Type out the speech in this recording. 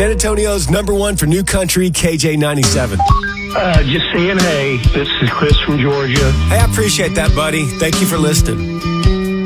San Antonio's #1 for new country, KJ97. Just saying hey. This is Chris from Georgia. Hey, I appreciate that, buddy. Thank you for listening.